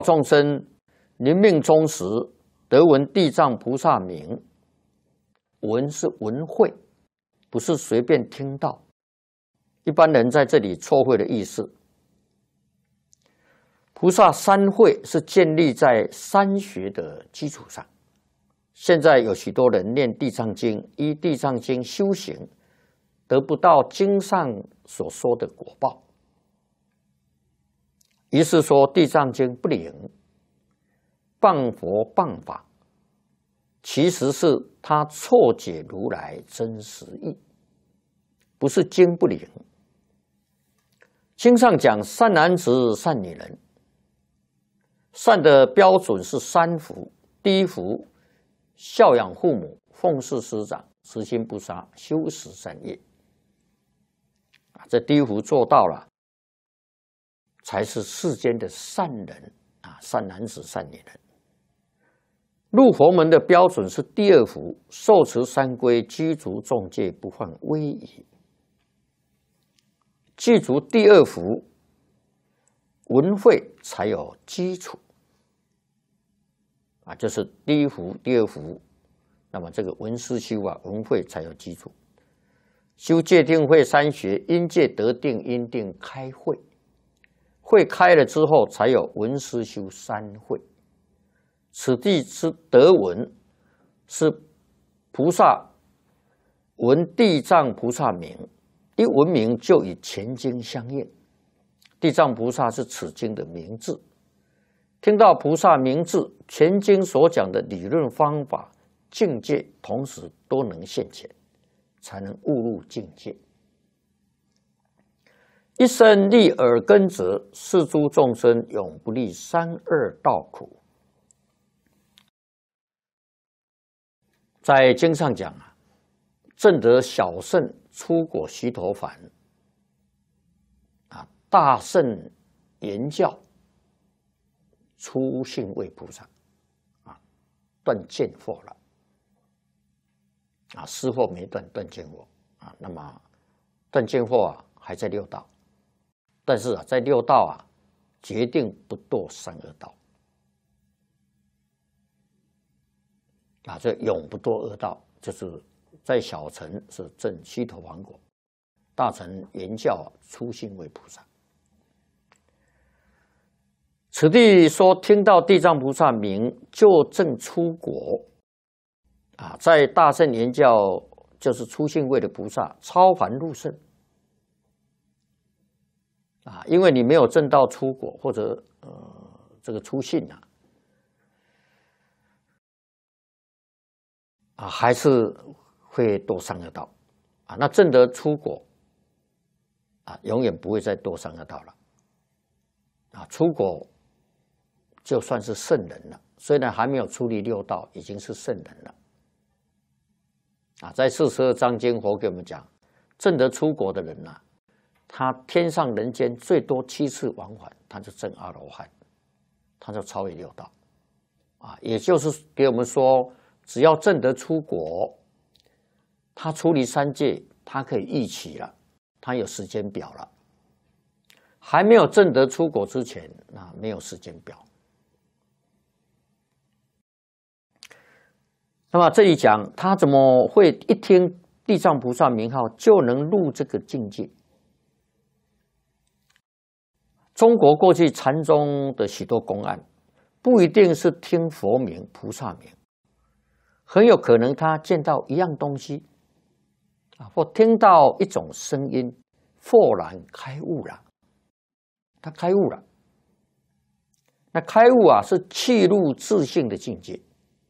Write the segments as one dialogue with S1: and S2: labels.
S1: 众生临命终时，得闻地藏菩萨名。闻是闻会，不是随便听到。一般人在这里错会的意思。菩萨三会是建立在三学的基础上。现在有许多人念地藏经，依地藏经修行，得不到经上所说的果报，于是说地藏经不灵，谤佛谤法，其实是他错解如来真实义，不是经不灵。经上讲善男子善女人，善的标准是三福：第一福，孝养父母，奉事师长，慈心不杀，修十善业。这第一福做到了，才是世间的善人啊，善男子善女人。入佛门的标准是第二福，受持三规，具足众戒，不犯威仪。具足第二福，闻会才有基础啊，就是第一福、第二福。那么这个闻思修啊，闻会才有基础。修戒定慧三学，因戒得定，因定开慧，慧开了之后，才有闻思修三慧。此地之得闻，是菩萨闻地藏菩萨名，一闻名就与前经相应。地藏菩萨是此经的名字，听到菩萨名字，前经所讲的理论方法、境界，同时都能现前，才能悟入境界。一生立耳根者，是诸众生永不历三恶道苦。在经上讲啊，证得小圣出果须陀洹啊，大圣言教出信位菩萨啊，断见惑了啊，失惑没断，断见惑啊。那么断见惑啊，还在六道，但是啊，在六道啊，决定不堕三恶道。啊，这永不堕恶道，就是在小乘是证须陀洹果，大乘言教出信位菩萨。此地说听到地藏菩萨名就证出果啊，在大乘言教就是出信位的菩萨超凡入圣啊，因为你没有证到出果或者这个出信啊。啊，还是会堕三恶道啊。那证得出果啊，永远不会再堕三恶道了啊。出果就算是圣人了，虽然还没有出离六道，已经是圣人了啊。在42章经，佛给我们讲，证得出果的人呐，他天上人间最多7次往返，他就证阿罗汉，他就超越六道啊。也就是给我们说，只要证得出果，他出离三界，他可以预期了，他有时间表了。还没有证得出果之前，那没有时间表。那么这里讲，他怎么会一听地藏菩萨名号就能入这个境界？中国过去禅宗的许多公案，不一定是听佛名、菩萨名。很有可能他见到一样东西啊，或听到一种声音，豁然开悟了。他开悟了，那开悟啊是契入自性的境界，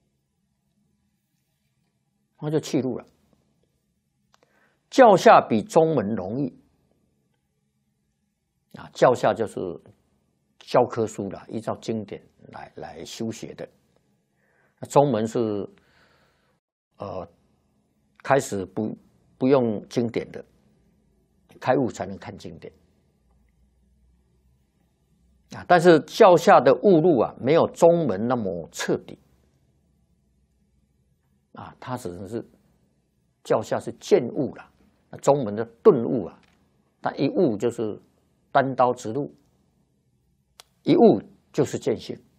S1: 他就契入了。教下比中门容易啊，教下就是教科书了，依照经典来修学的。中门是开始不用经典的，开悟才能看经典啊。但是教下的悟入啊，没有中门那么彻底啊，它只能是教下是见悟了，中门的顿悟啊，但一悟就是单刀直入，一悟就是见性。